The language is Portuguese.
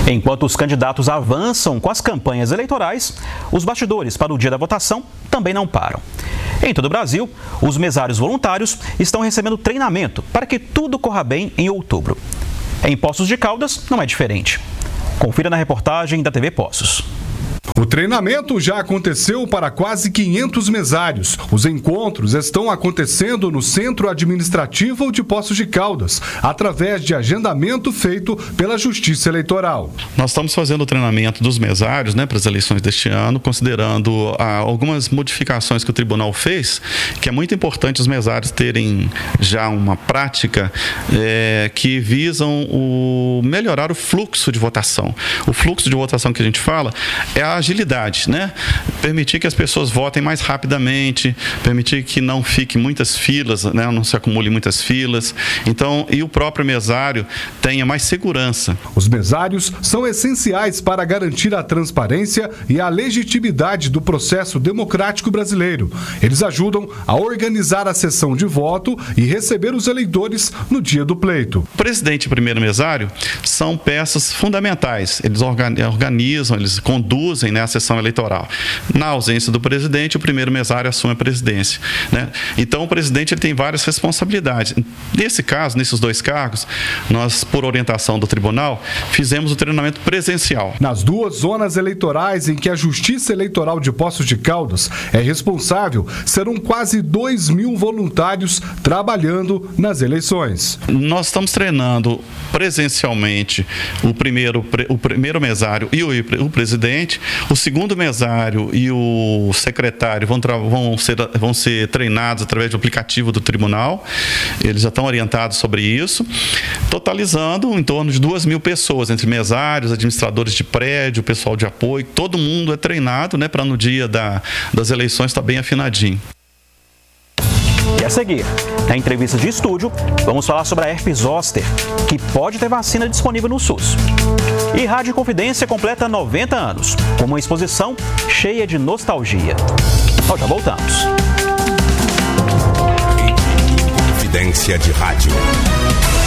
Enquanto os candidatos avançam com as campanhas eleitorais, os bastidores para o dia da votação também não param. Em todo o Brasil, os mesários voluntários estão recebendo treinamento para que tudo corra bem em outubro. Em Poços de Caldas não é diferente. Confira na reportagem da TV Poços. O treinamento já aconteceu para quase 500 mesários. Os encontros estão acontecendo no Centro Administrativo de Poços de Caldas, através de agendamento feito pela Justiça Eleitoral. Nós estamos fazendo o treinamento dos mesários, para as eleições deste ano, considerando algumas modificações que o tribunal fez, que é muito importante os mesários terem já uma prática que visam melhorar o fluxo de votação. O fluxo de votação que a gente fala é a agilidade, Permitir que as pessoas votem mais rapidamente, permitir que não fique muitas filas, não se acumule muitas filas. Então, e o próprio mesário tenha mais segurança. Os mesários são essenciais para garantir a transparência e a legitimidade do processo democrático brasileiro. Eles ajudam a organizar a sessão de voto e receber os eleitores no dia do pleito. O presidente e o primeiro mesário são peças fundamentais. Eles organizam, eles conduzem a sessão eleitoral. Na ausência do presidente, o primeiro mesário assume a presidência. Então, o presidente ele tem várias responsabilidades. Nesse caso, nesses dois cargos, nós, por orientação do tribunal, fizemos o treinamento presencial. Nas duas zonas eleitorais em que a Justiça Eleitoral de Poços de Caldas é responsável, serão quase 2.000 voluntários trabalhando nas eleições. Nós estamos treinando presencialmente o primeiro mesário e o presidente. O segundo mesário e o secretário vão ser treinados através do aplicativo do tribunal. Eles já estão orientados sobre isso, totalizando em torno de 2.000 pessoas, entre mesários, administradores de prédio, pessoal de apoio. Todo mundo é treinado, para no dia das eleições estar bem afinadinho. E a seguir, na entrevista de estúdio, vamos falar sobre a herpes zoster, que pode ter vacina disponível no SUS. E Rádio Confidência completa 90 anos, com uma exposição cheia de nostalgia. Nós já voltamos. Confidência de Rádio.